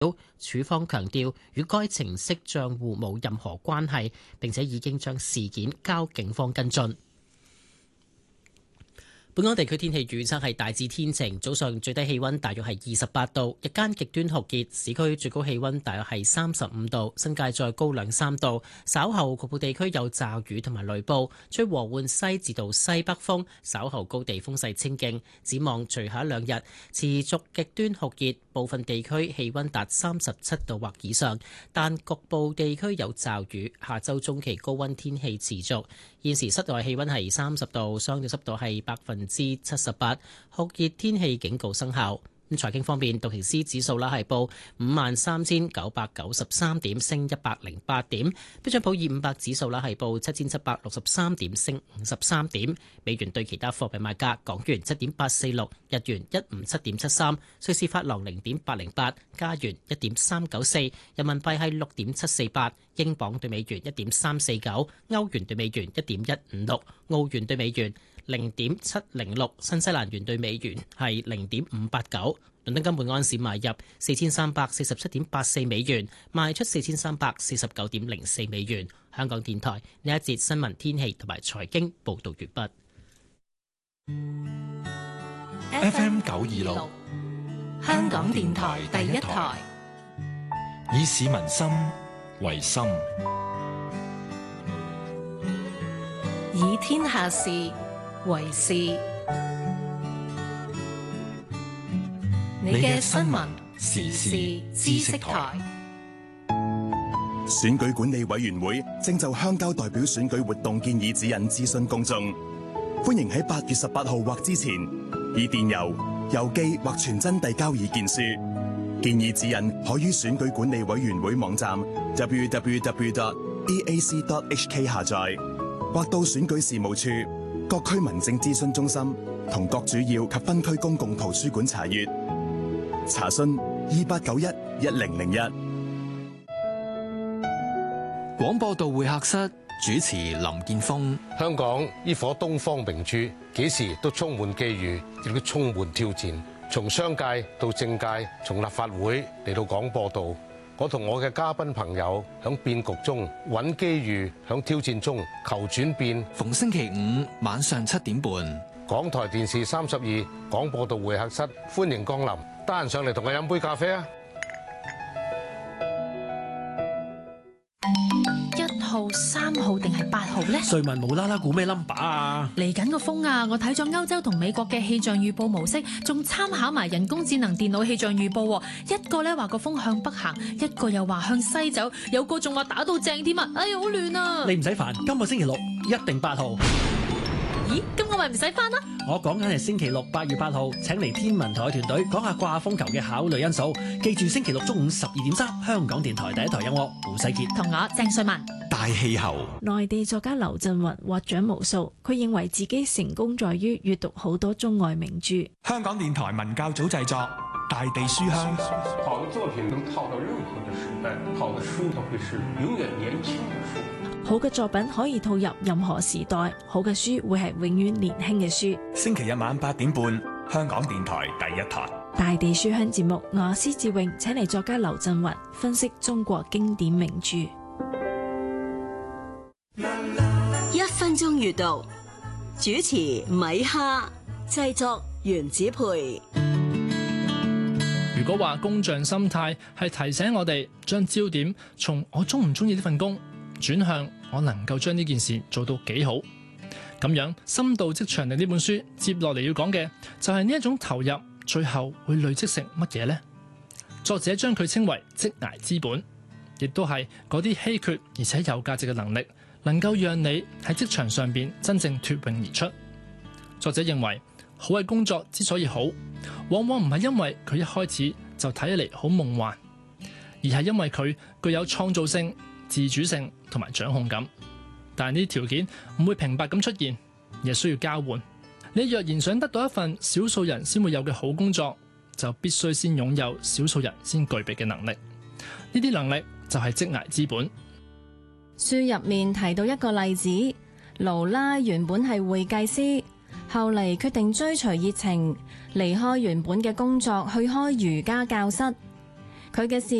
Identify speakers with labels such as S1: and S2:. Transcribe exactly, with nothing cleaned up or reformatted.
S1: 署方強調與該程式賬戶冇任何關係，並且已經將事件交警方跟進。本港地區天氣預測係大致天晴，早上最低氣溫大約係二十八度，日間極端酷熱，市區最高氣溫大約係三十五度，新界再高兩三度。稍後局部地區有驟雨同埋雷暴，吹和緩西至到西北風，稍後高地風勢清勁。展望隨後一兩日持續極端酷熱，部分地區氣溫達三十七度或以上，但局部地區有驟雨。下週中期高溫天氣持續。現時室內氣溫係三十度，相對濕度係百分之七十八，酷熱天氣警告生效。咁財經方面，道瓊斯指數啦係報五萬三千九百九十三點，升一百零八點；標準普爾五百指數啦係報七千七百六十三點，升五十三點。美元對其他貨幣賣價：港元七點八四六，日元一五七點七三，瑞士法郎零點八零八，加元一點三九四，人民幣係六點七四八，英鎊對美元一點三四九，歐元對美元一點一五六，澳元對美元零點七零六，新西蘭元對美元係零點五八九。倫敦金每安士買入四千三百四十七點八四美元，賣出四千三百四十九點零四美元。香港電台呢一節新聞天氣同埋財經報道完畢。
S2: F M 九二六，香港電台第一台，以市民心為心，
S3: 以天下事為事。你嘅新聞時事知識台。
S4: 選舉管理委員會正就鄉郊代表選舉活動建議指引諮詢公眾，歡迎喺八月十八號或之前以電郵、郵寄或傳真遞交意見書。建議指引可於選舉管理委員會網站 double-u double-u double-u dot e a c dot h k 下載，或到選舉事務處、各區民政諮詢中心同各主要及分區公共圖書館查閱。查詢二八九一一零零一。
S5: 廣播道會客室主持林建峰。
S6: 香港呢顆東方明珠，幾時都充滿機遇，亦都充滿挑戰。從商界到政界，從立法會嚟到廣播道，我同我嘅嘉賓朋友響變局中揾機遇，響挑戰中求轉變。
S5: 逢星期五晚上七點半，
S6: 港台電視三十二廣播道會客室，歡迎光臨。得閒上嚟同我飲杯咖啡啊！
S3: 一號、三號定係八號呢？
S7: 瑞文無啦啦估咩 number 啊？
S3: 嚟緊個風啊！我睇咗歐洲同美國嘅氣象預報模式，仲參考埋人工智能電腦氣象預報。一個咧話個風向北行，一個又話向西走，有個仲話打到正添啊！哎呀，好亂啊！
S7: 你唔使煩，今個星期六一定八號。
S3: 咦？咁我咪唔使返啦？
S7: 我講緊係星期六八月八號，請嚟天文台團隊講下掛風球嘅考慮因素。記住星期六中午十二點三，香港電台第一台有我胡世傑
S3: 同我鄭瑞文。
S2: 大氣候。
S8: 內地作家劉震雲獲獎無數，佢認為自己成功在於閱讀好多中外名著。
S9: 香港電台文教組製作《大地書香》。
S10: 好的作品能套到任何的時代，好的書它會是永遠年輕的書。
S8: 好嘅作品可以套入任何時代，好嘅書會係永遠年輕嘅書。
S9: 星期日晚八點半，香港電台第一台《
S8: 大地書香》節目，我施志穎請嚟作家劉震雲分析中國經典名著。
S11: 一分鐘閱讀，主持米哈，製作原子培。
S12: 如果話工匠心態係提醒我哋將焦點從我中唔中意呢份工轉向我能夠將呢件事做到幾好，咁樣深度職場力呢本書接落嚟要講嘅就係呢一種投入，最後會累積成乜嘢呢？作者將佢稱為職涯資本，亦都係嗰啲稀缺而且有價值嘅能力，能夠讓你喺職場上邊真正脫穎而出。作者認為好嘅工作之所以好，往往唔係因為佢一開始就睇起嚟好夢幻，而係因為佢具有創造性、自主性同埋掌控感，但係呢啲條件唔會平白咁出現，而係需要交換。你若然想得到一份少數人先會有嘅好工作，就必須先擁有少數人先具備嘅能力。呢啲能力就係職涯資本。
S13: 書入面提到一個例子，勞拉原本係會計師，後嚟決定追隨熱情，離開原本嘅工作去開瑜伽教室。 佢嘅事